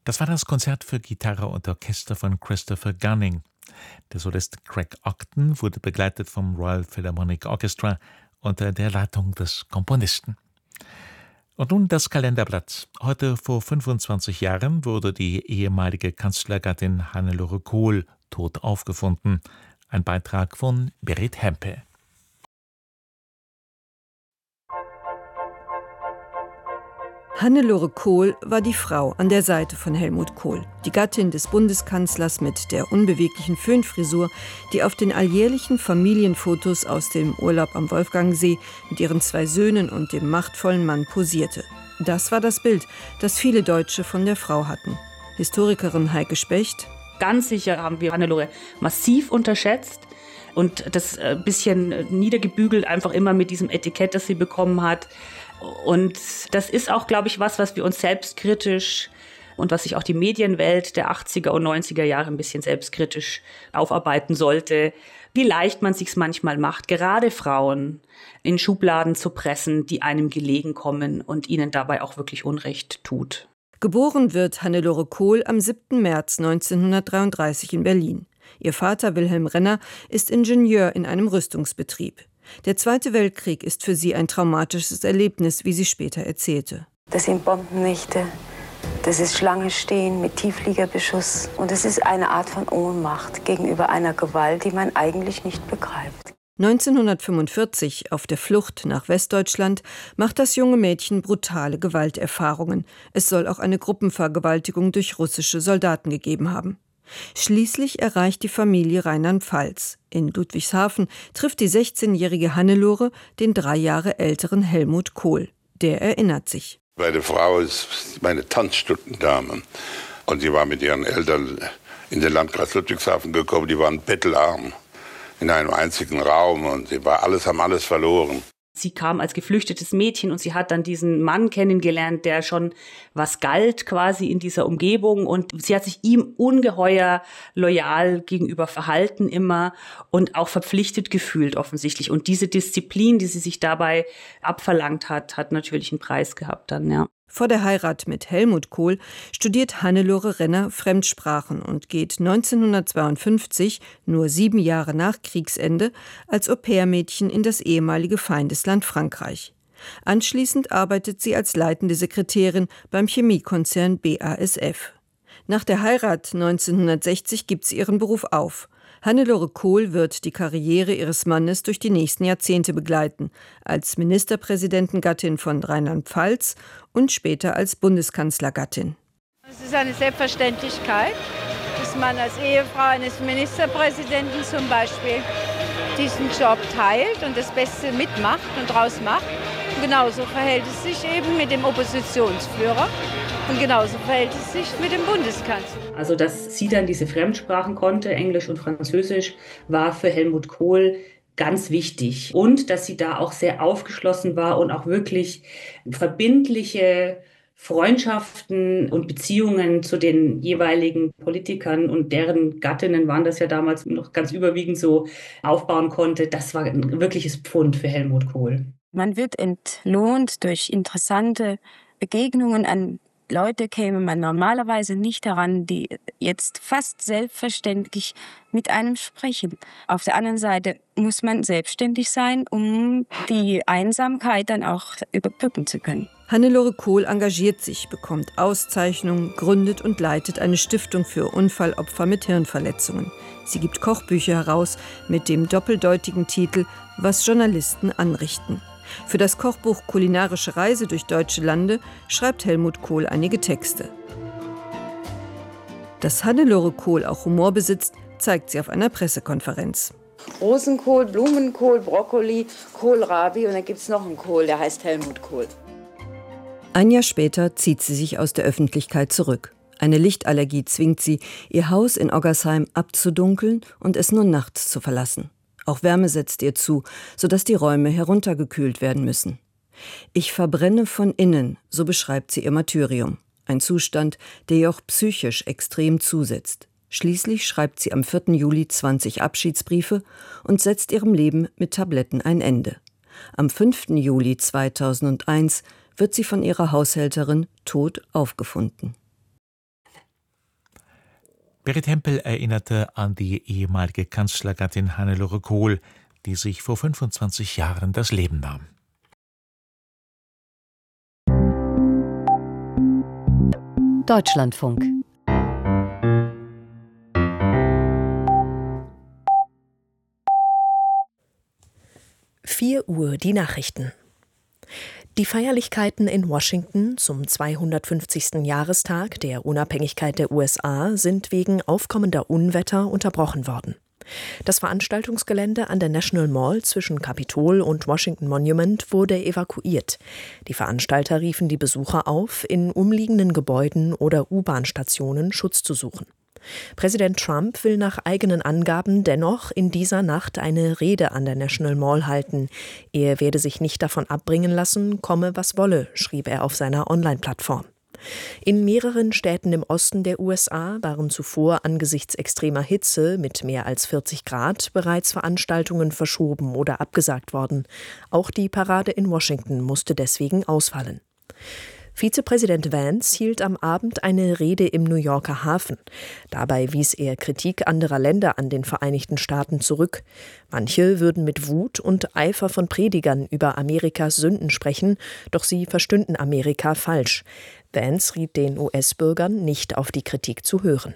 Das war das Konzert für Gitarre und Orchester von Christopher Gunning. Der Solist Craig Ogden wurde begleitet vom Royal Philharmonic Orchestra unter der Leitung des Komponisten. Und nun das Kalenderblatt. Heute vor 25 Jahren wurde die ehemalige Kanzlergattin Hannelore Kohl tot aufgefunden. Ein Beitrag von Berit Hempe. Hannelore Kohl war die Frau an der Seite von Helmut Kohl, die Gattin des Bundeskanzlers mit der unbeweglichen Föhnfrisur, die auf den alljährlichen Familienfotos aus dem Urlaub am Wolfgangsee mit ihren 2 Söhnen und dem machtvollen Mann posierte. Das war das Bild, das viele Deutsche von der Frau hatten. Historikerin Heike Specht: Ganz sicher haben wir Hannelore massiv unterschätzt und das ein bisschen niedergebügelt, einfach immer mit diesem Etikett, das sie bekommen hat. Und das ist auch, glaube ich, was wir uns selbstkritisch und was sich auch die Medienwelt der 80er und 90er Jahre ein bisschen selbstkritisch aufarbeiten sollte, wie leicht man sich's manchmal macht, gerade Frauen in Schubladen zu pressen, die einem gelegen kommen und ihnen dabei auch wirklich Unrecht tut. Geboren wird Hannelore Kohl am 7. März 1933 in Berlin. Ihr Vater Wilhelm Renner ist Ingenieur in einem Rüstungsbetrieb. Der Zweite Weltkrieg ist für sie ein traumatisches Erlebnis, wie sie später erzählte. Das sind Bombennächte, das ist Schlange stehen mit Tiefliegerbeschuss. Und es ist eine Art von Ohnmacht gegenüber einer Gewalt, die man eigentlich nicht begreift. 1945, auf der Flucht nach Westdeutschland, macht das junge Mädchen brutale Gewalterfahrungen. Es soll auch eine Gruppenvergewaltigung durch russische Soldaten gegeben haben. Schließlich erreicht die Familie Rheinland-Pfalz. In Ludwigshafen trifft die 16-jährige Hannelore den 3 Jahre älteren Helmut Kohl. Der erinnert sich. Meine Frau ist meine Tanzstundendame. Und sie war mit ihren Eltern in den Landkreis Ludwigshafen gekommen. Die waren bettelarm in einem einzigen Raum und sie haben alles verloren. Sie kam als geflüchtetes Mädchen und sie hat dann diesen Mann kennengelernt, der schon was galt quasi in dieser Umgebung, und sie hat sich ihm ungeheuer loyal gegenüber verhalten immer und auch verpflichtet gefühlt offensichtlich. Und diese Disziplin, die sie sich dabei abverlangt hat, hat natürlich einen Preis gehabt dann, ja. Vor der Heirat mit Helmut Kohl studiert Hannelore Renner Fremdsprachen und geht 1952, nur 7 Jahre nach Kriegsende, als Au-pair-Mädchen in das ehemalige Feindesland Frankreich. Anschließend arbeitet sie als leitende Sekretärin beim Chemiekonzern BASF. Nach der Heirat 1960 gibt sie ihren Beruf auf. Hannelore Kohl wird die Karriere ihres Mannes durch die nächsten Jahrzehnte begleiten, als Ministerpräsidentengattin von Rheinland-Pfalz und später als Bundeskanzlergattin. Es ist eine Selbstverständlichkeit, dass man als Ehefrau eines Ministerpräsidenten zum Beispiel diesen Job teilt und das Beste mitmacht und draus macht. Und genauso verhält es sich eben mit dem Oppositionsführer. Und genauso verhält es sich mit dem Bundeskanzler. Also, dass sie dann diese Fremdsprachen konnte, Englisch und Französisch, war für Helmut Kohl ganz wichtig. Und dass sie da auch sehr aufgeschlossen war und auch wirklich verbindliche Freundschaften und Beziehungen zu den jeweiligen Politikern und deren Gattinnen waren das ja damals noch ganz überwiegend so, aufbauen konnte. Das war ein wirkliches Pfund für Helmut Kohl. Man wird entlohnt durch interessante Begegnungen. An Leute käme man normalerweise nicht heran, die jetzt fast selbstverständlich mit einem sprechen. Auf der anderen Seite muss man selbstständig sein, um die Einsamkeit dann auch überbrücken zu können. Hannelore Kohl engagiert sich, bekommt Auszeichnungen, gründet und leitet eine Stiftung für Unfallopfer mit Hirnverletzungen. Sie gibt Kochbücher heraus mit dem doppeldeutigen Titel »Was Journalisten anrichten«. Für das Kochbuch »Kulinarische Reise durch deutsche Lande« schreibt Helmut Kohl einige Texte. Dass Hannelore Kohl auch Humor besitzt, zeigt sie auf einer Pressekonferenz. Rosenkohl, Blumenkohl, Brokkoli, Kohlrabi und dann gibt es noch einen Kohl, der heißt Helmut Kohl. Ein Jahr später zieht sie sich aus der Öffentlichkeit zurück. Eine Lichtallergie zwingt sie, ihr Haus in Oggersheim abzudunkeln und es nur nachts zu verlassen. Auch Wärme setzt ihr zu, sodass die Räume heruntergekühlt werden müssen. »Ich verbrenne von innen«, so beschreibt sie ihr Martyrium. Ein Zustand, der ihr auch psychisch extrem zusetzt. Schließlich schreibt sie am 4. Juli 20 Abschiedsbriefe und setzt ihrem Leben mit Tabletten ein Ende. Am 5. Juli 2001 wird sie von ihrer Haushälterin tot aufgefunden. Berit Hempel erinnerte an die ehemalige Kanzlergattin Hannelore Kohl, die sich vor 25 Jahren das Leben nahm. Deutschlandfunk. Uhr die Nachrichten. Die Feierlichkeiten in Washington zum 250. Jahrestag der Unabhängigkeit der USA sind wegen aufkommender Unwetter unterbrochen worden. Das Veranstaltungsgelände an der National Mall zwischen Capitol und Washington Monument wurde evakuiert. Die Veranstalter riefen die Besucher auf, in umliegenden Gebäuden oder U-Bahn-Stationen Schutz zu suchen. Präsident Trump will nach eigenen Angaben dennoch in dieser Nacht eine Rede an der National Mall halten. Er werde sich nicht davon abbringen lassen, komme was wolle, schrieb er auf seiner Online-Plattform. In mehreren Städten im Osten der USA waren zuvor angesichts extremer Hitze mit mehr als 40 Grad bereits Veranstaltungen verschoben oder abgesagt worden. Auch die Parade in Washington musste deswegen ausfallen. Vizepräsident Vance hielt am Abend eine Rede im New Yorker Hafen. Dabei wies er Kritik anderer Länder an den Vereinigten Staaten zurück. Manche würden mit Wut und Eifer von Predigern über Amerikas Sünden sprechen, doch sie verstünden Amerika falsch. Vance riet den US-Bürgern, nicht auf die Kritik zu hören.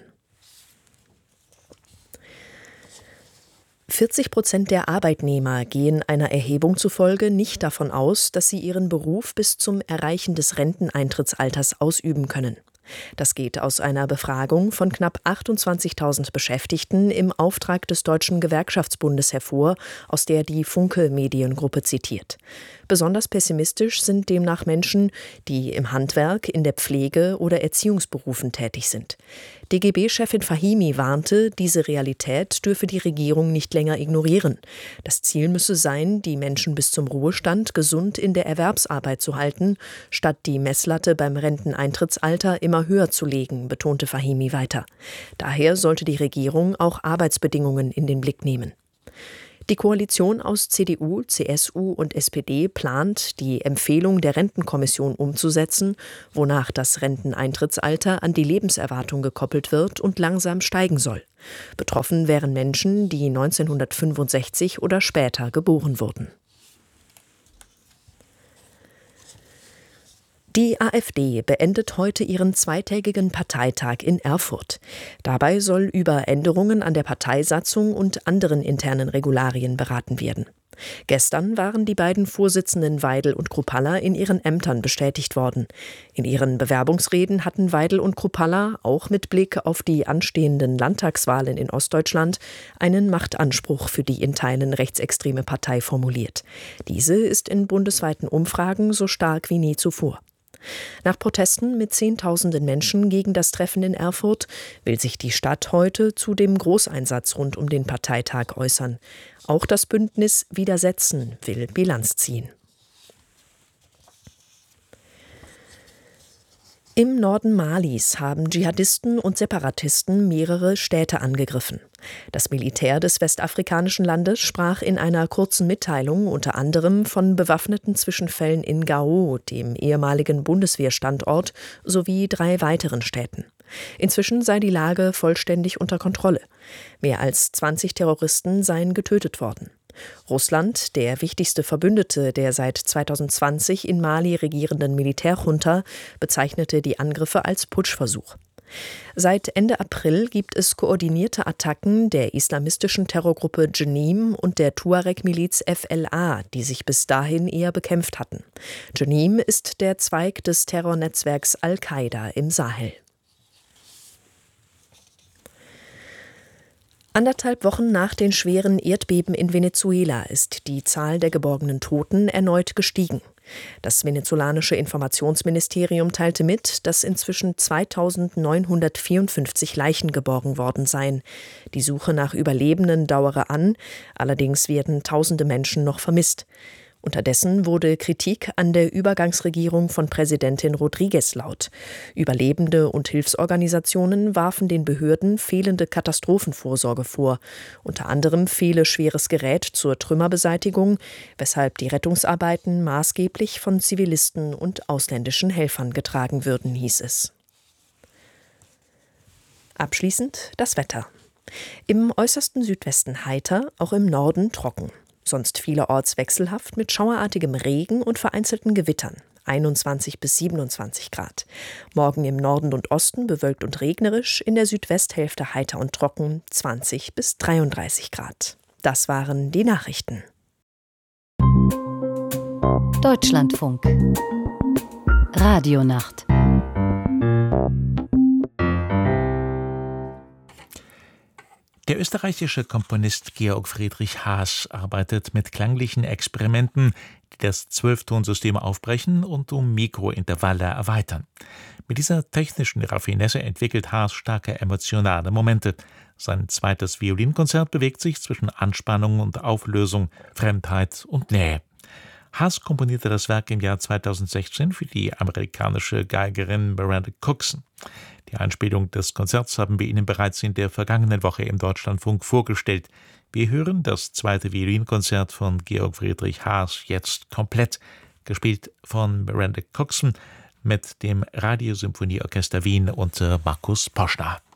40% der Arbeitnehmer gehen einer Erhebung zufolge nicht davon aus, dass sie ihren Beruf bis zum Erreichen des Renteneintrittsalters ausüben können. Das geht aus einer Befragung von knapp 28.000 Beschäftigten im Auftrag des Deutschen Gewerkschaftsbundes hervor, aus der die Funke Mediengruppe zitiert. Besonders pessimistisch sind demnach Menschen, die im Handwerk, in der Pflege oder Erziehungsberufen tätig sind. DGB-Chefin Fahimi warnte, diese Realität dürfe die Regierung nicht länger ignorieren. Das Ziel müsse sein, die Menschen bis zum Ruhestand gesund in der Erwerbsarbeit zu halten, statt die Messlatte beim Renteneintrittsalter immer höher zu legen, betonte Fahimi weiter. Daher sollte die Regierung auch Arbeitsbedingungen in den Blick nehmen. Die Koalition aus CDU, CSU und SPD plant, die Empfehlung der Rentenkommission umzusetzen, wonach das Renteneintrittsalter an die Lebenserwartung gekoppelt wird und langsam steigen soll. Betroffen wären Menschen, die 1965 oder später geboren wurden. Die AfD beendet heute ihren zweitägigen Parteitag in Erfurt. Dabei soll über Änderungen an der Parteisatzung und anderen internen Regularien beraten werden. Gestern waren die beiden Vorsitzenden Weidel und Kruppalla in ihren Ämtern bestätigt worden. In ihren Bewerbungsreden hatten Weidel und Kruppalla auch mit Blick auf die anstehenden Landtagswahlen in Ostdeutschland einen Machtanspruch für die in Teilen rechtsextreme Partei formuliert. Diese ist in bundesweiten Umfragen so stark wie nie zuvor. Nach Protesten mit Zehntausenden Menschen gegen das Treffen in Erfurt will sich die Stadt heute zu dem Großeinsatz rund um den Parteitag äußern. Auch das Bündnis Widersetzen will Bilanz ziehen. Im Norden Malis haben Dschihadisten und Separatisten mehrere Städte angegriffen. Das Militär des westafrikanischen Landes sprach in einer kurzen Mitteilung unter anderem von bewaffneten Zwischenfällen in Gao, dem ehemaligen Bundeswehrstandort, sowie 3 weiteren Städten. Inzwischen sei die Lage vollständig unter Kontrolle. Mehr als 20 Terroristen seien getötet worden. Russland, der wichtigste Verbündete der seit 2020 in Mali regierenden Militärjunta, bezeichnete die Angriffe als Putschversuch. Seit Ende April gibt es koordinierte Attacken der islamistischen Terrorgruppe Jenim und der Tuareg-Miliz FLA, die sich bis dahin eher bekämpft hatten. Jenim ist der Zweig des Terrornetzwerks Al-Qaida im Sahel. 1,5 Wochen nach den schweren Erdbeben in Venezuela ist die Zahl der geborgenen Toten erneut gestiegen. Das venezolanische Informationsministerium teilte mit, dass inzwischen 2.954 Leichen geborgen worden seien. Die Suche nach Überlebenden dauere an, allerdings werden tausende Menschen noch vermisst. Unterdessen wurde Kritik an der Übergangsregierung von Präsidentin Rodriguez laut. Überlebende und Hilfsorganisationen warfen den Behörden fehlende Katastrophenvorsorge vor. Unter anderem fehle schweres Gerät zur Trümmerbeseitigung, weshalb die Rettungsarbeiten maßgeblich von Zivilisten und ausländischen Helfern getragen würden, hieß es. Abschließend das Wetter. Im äußersten Südwesten heiter, auch im Norden trocken. Sonst vielerorts wechselhaft mit schauerartigem Regen und vereinzelten Gewittern. 21 bis 27 Grad. Morgen im Norden und Osten bewölkt und regnerisch, in der Südwesthälfte heiter und trocken, 20 bis 33 Grad. Das waren die Nachrichten. Deutschlandfunk. Radionacht. Der österreichische Komponist Georg Friedrich Haas arbeitet mit klanglichen Experimenten, die das Zwölftonsystem aufbrechen und um Mikrointervalle erweitern. Mit dieser technischen Raffinesse entwickelt Haas starke emotionale Momente. Sein zweites Violinkonzert bewegt sich zwischen Anspannung und Auflösung, Fremdheit und Nähe. Haas komponierte das Werk im Jahr 2016 für die amerikanische Geigerin Miranda Coxon. Die Einspielung des Konzerts haben wir Ihnen bereits in der vergangenen Woche im Deutschlandfunk vorgestellt. Wir hören das zweite Violinkonzert von Georg Friedrich Haas jetzt komplett, gespielt von Miranda Coxon mit dem Radiosymphonieorchester Wien unter Markus Poschner.